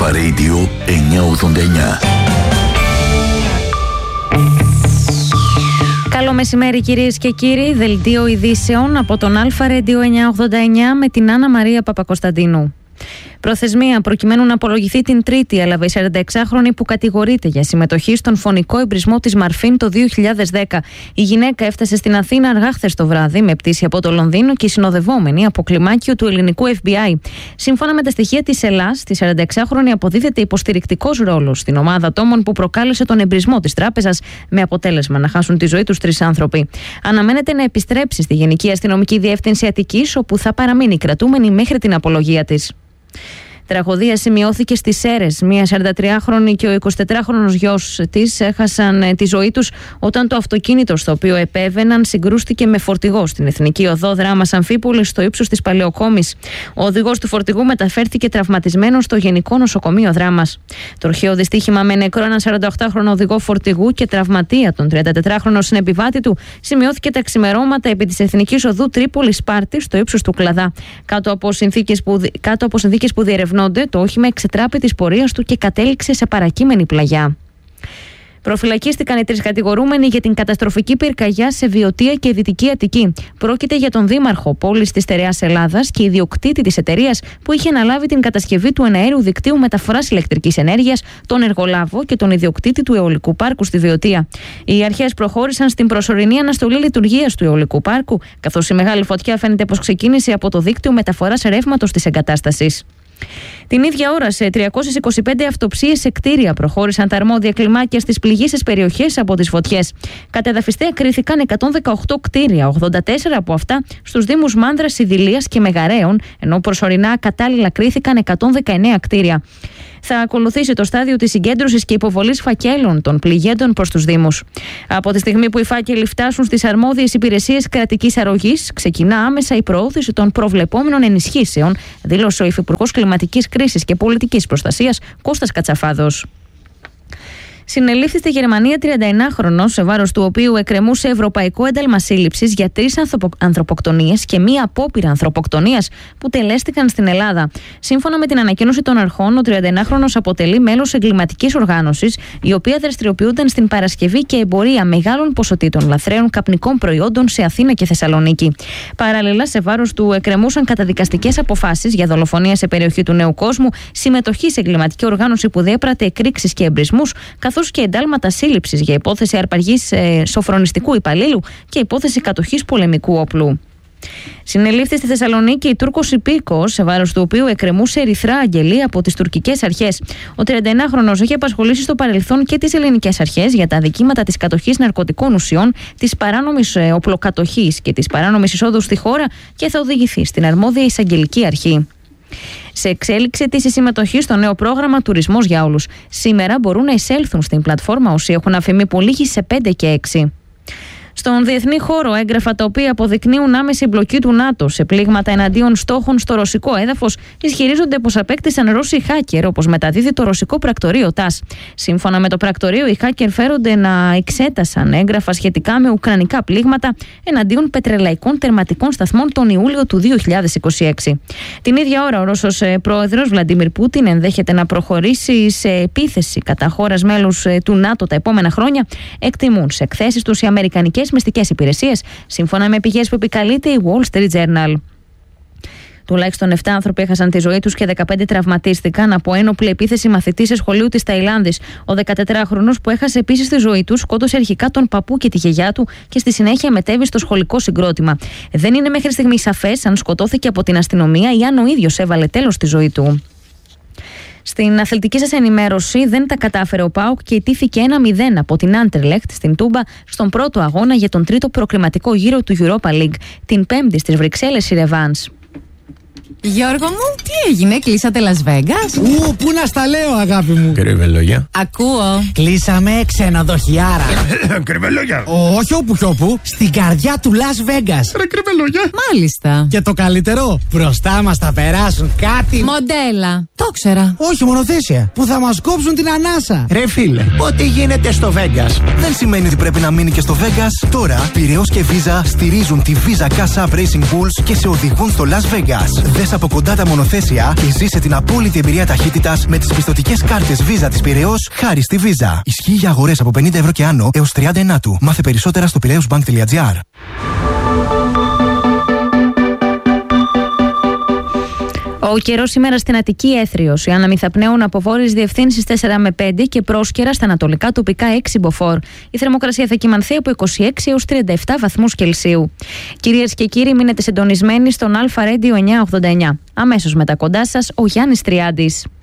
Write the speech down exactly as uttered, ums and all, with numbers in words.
Αλφα Radio εννιακόσια ογδόντα εννιά. Καλό μεσημέρι κυρίες και κύριοι, δελτίο ειδήσεων από τον Αλφα Radio εννιακόσια ογδόντα εννιά με την Άννα Μαρία Παπακοσταντίνου. Προθεσμία προκειμένου να απολογηθεί την Τρίτη έλαβε η σαρανταεξάχρονη που κατηγορείται για συμμετοχή στον φωνικό εμπρισμό της Μαρφίν το δύο χιλιάδες δέκα. Η γυναίκα έφτασε στην Αθήνα αργά χθες το βράδυ με πτήση από το Λονδίνο και συνοδευόμενη από κλιμάκιο του ελληνικού εφ μπι άι. Σύμφωνα με τα στοιχεία της Ελλάς, τη σαρανταεξάχρονη αποδίδεται υποστηρικτικός ρόλος στην ομάδα ατόμων που προκάλεσε τον εμπρισμό της τράπεζας, με αποτέλεσμα να χάσουν τη ζωή τους τρεις άνθρωποι. Αναμένεται να επιστρέψει στη Γενική Αστυνομική Διεύθυνση Αττικής, όπου θα παραμείνει κρατούμενη μέχρι την απολογία της. Τραγωδία σημειώθηκε στις Σέρρες. Μία σαραντατριάχρονη και ο εικοσιτετράχρονος γιος της έχασαν τη ζωή τους όταν το αυτοκίνητο στο οποίο επέβαιναν συγκρούστηκε με φορτηγό στην Εθνική Οδό Δράμας Αμφίπολης στο ύψος της Παλαιοκόμης. Ο οδηγός του φορτηγού μεταφέρθηκε τραυματισμένος στο Γενικό Νοσοκομείο Δράμας. Το αρχαίο δυστύχημα με νεκρό έναν σαρανταοκτάχρονο οδηγό φορτηγού και τραυματία τον τριαντατετράχρονο συνεπιβάτη του σημειώθηκε τα ξημερώματα επί της Εθνικής Οδού Τρίπολης Σπάρτης στο ύψος του Κλαδά. Κάτω από συνθήκες που, κάτω από συνθήκες που διερευνώνται, το όχημα εξετράπη της πορείας του και κατέληξε σε παρακείμενη πλαγιά. Προφυλακίστηκαν οι τρεις κατηγορούμενοι για την καταστροφική πυρκαγιά σε Βιωτία και Δυτική Αττική. Πρόκειται για τον δήμαρχο πόλης της Στερεάς Ελλάδας και ιδιοκτήτη της εταιρείας που είχε αναλάβει την κατασκευή του εναέριου δικτύου μεταφοράς ηλεκτρικής ενέργειας, τον εργολάβο και τον ιδιοκτήτη του αιωλικού πάρκου στη Βιωτία. Οι αρχές προχώρησαν στην προσωρινή αναστολή λειτουργίας του αιωλικού πάρκου, καθώς η μεγάλη φωτιά φαίνεται πως ξεκίνησε από το δίκτυο μεταφοράς ρεύματος της εγκατάστασης. Την ίδια ώρα, σε τριακόσιες είκοσι πέντε αυτοψίες σε κτίρια προχώρησαν τα αρμόδια κλιμάκια στις πληγείσες περιοχές από τις φωτιές. Κατεδαφιστέα κρίθηκαν εκατόν δεκαοκτώ κτίρια, ογδόντα τέσσερα από αυτά στους δήμους Μάνδρας, Ιδηλίας και Μεγαρέων, ενώ προσωρινά κατάλληλα κρίθηκαν εκατόν δεκαεννέα κτίρια. Θα ακολουθήσει το στάδιο της συγκέντρωσης και υποβολής φακέλων των πληγέντων προς τους Δήμους. Από τη στιγμή που οι φάκελοι φτάσουν στις αρμόδιες υπηρεσίες κρατικής αρρωγής, ξεκινά άμεσα η προώθηση των προβλεπόμενων ενισχύσεων, δήλωσε ο Υφυπουργός Κλιματικής Κρίσης και Πολιτικής Προστασίας Κώστας Κατσαφάδος. Συνελήφθη στη Γερμανία τριανταεννάχρονος, σε βάρος του οποίου εκκρεμούσε ευρωπαϊκό ένταλμα σύλληψης για τρεις ανθρωποκτονίες και μία απόπειρα ανθρωποκτονίας που τελέστηκαν στην Ελλάδα. Σύμφωνα με την ανακοίνωση των αρχών, ο τριανταεννάχρονος αποτελεί μέλος εγκληματικής οργάνωσης, η οποία δραστηριοποιούνταν στην παρασκευή και εμπορία μεγάλων ποσοτήτων λαθρέων καπνικών προϊόντων σε Αθήνα και Θεσσαλονίκη. Παράλληλα, σε βάρος του εκκρεμούσαν καταδικαστικές αποφάσεις για δολοφονία σε περιοχή του Νέου Κόσμου, συμμετοχή σε εγκληματική οργάνωση που διέπρατε εκρήξεις και εμπρισμούς, καθώς και εντάλματα σύλληψης για υπόθεση αρπαγής ε, σοφρονιστικού υπαλλήλου και υπόθεση κατοχής πολεμικού όπλου. Συνελήφθη στη Θεσσαλονίκη Τούρκος υπήκοος, σε βάρος του οποίου εκκρεμούσε ερυθρά αγγελία από τις τουρκικές αρχές. Ο τριανταεννάχρονος έχει απασχολήσει στο παρελθόν και τις ελληνικές αρχές για τα αδικήματα της κατοχής ναρκωτικών ουσιών, της παράνομης ε, οπλοκατοχής και της παράνομης εισόδου στη χώρα και θα οδηγηθεί στην αρμόδια εισαγγελική αρχή. Σε εξέλιξη της η συμμετοχή στο νέο πρόγραμμα Τουρισμός για Όλους. Σήμερα μπορούν να εισέλθουν στην πλατφόρμα όσοι έχουν αφημεί πωλήγηση σε πέντε και έξι. Στον διεθνή χώρο, έγγραφα τα οποία αποδεικνύουν άμεση εμπλοκή του ΝΑΤΟ σε πλήγματα εναντίον στόχων στο ρωσικό έδαφος ισχυρίζονται πως απέκτησαν Ρώσοι hacker, όπως μεταδίδει το ρωσικό πρακτορείο τας. Σύμφωνα με το πρακτορείο, οι hacker φέρονται να εξέτασαν έγγραφα σχετικά με ουκρανικά πλήγματα εναντίον πετρελαϊκών τερματικών σταθμών τον Ιούλιο του δύο χιλιάδες είκοσι έξι. Την ίδια ώρα, ο Ρώσος πρόεδρος Βλαντίμιρ Πούτιν ενδέχεται να προχωρήσει σε επίθεση κατά χώρας μέλους του ΝΑΤΟ τα επόμενα χρόνια, εκτιμούν σε εκθέσεις τους οι αμερικανικές μυστικές υπηρεσίες, σύμφωνα με πηγές που επικαλείται η Wall Street Journal. Τουλάχιστον επτά άνθρωποι έχασαν τη ζωή τους και δεκαπέντε τραυματίστηκαν από ένοπλη επίθεση μαθητή σε σχολείο της Ταϊλάνδης. Ο δεκατετράχρονος που έχασε επίσης τη ζωή του σκότωσε αρχικά τον παππού και τη γιαγιά του και στη συνέχεια μετέβη στο σχολικό συγκρότημα. Δεν είναι μέχρι στιγμή σαφές αν σκοτώθηκε από την αστυνομία ή αν ο ίδιος έβαλε τέλος στη ζωή του. Στην αθλητική σας ενημέρωση, δεν τα κατάφερε ο ΠΑΟΚ και ιτήθηκε ένα μηδέν από την Άντερλεχτ στην Τούμπα στον πρώτο αγώνα για τον τρίτο προκριματικό γύρο του Europa League. Την Πέμπτη στις Βρυξέλλες η ρεβάνς. Γιώργο μου, τι έγινε, κλείσατε Las Vegas? Ου, πού να στα λέω, αγάπη μου. Κρυβελόγια. Ακούω. Κλείσαμε ξενοδοχιάρα. Κρυβελόγια. Όχι όπου κι όπου, στην καρδιά του Las Vegas. Ρε κρυβελόγια. Μάλιστα. Και το καλύτερο, μπροστά μας θα περάσουν κάτι. Μοντέλα. Το ξέρα. Όχι, μονοθέσια. Που θα μας κόψουν την ανάσα. Ρε φίλε, ό,τι γίνεται στο Vegas δεν σημαίνει ότι πρέπει να μείνει και στο Vegas. Τώρα, Πειραιώς και Visa στηρίζουν τη Visa Cash App Racing Bulls και σε οδηγούν στο Las Vegas. Δες Δες από κοντά τα μονοθέσια και ζήσε την απόλυτη εμπειρία ταχύτητας με τις πιστωτικές κάρτες Visa της Πειραιώς χάρη στη Visa. Ισχύει για αγορές από πενήντα ευρώ και άνω έως τριάντα ενάτου. Μάθε περισσότερα στο πειραιώσμπανκ τελεία τζι άρ. Ο καιρός σήμερα στην Αττική Έθριος. Οι άνεμοι θα πνέουν από βόρειες διευθύνσεις τέσσερα με πέντε και πρόσκαιρα στα ανατολικά τοπικά έξι μποφόρ. Η θερμοκρασία θα κυμανθεί από είκοσι έξι έως τριάντα επτά βαθμούς Κελσίου. Κυρίες και κύριοι, μείνετε συντονισμένοι στον Αλφα Radio εννιακόσια ογδόντα εννιά. Αμέσως μετά κοντά σας ο Γιάννης Τριάντης.